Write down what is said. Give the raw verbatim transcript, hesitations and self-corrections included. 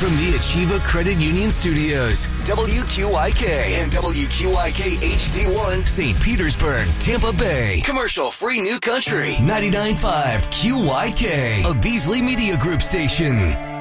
from the Achieva Credit Union Studios, W Q I K and W Q I K H D one, Saint Petersburg, Tampa Bay. Commercial-free New Country, ninety-nine point five Q Y K, a Beasley Media Group station.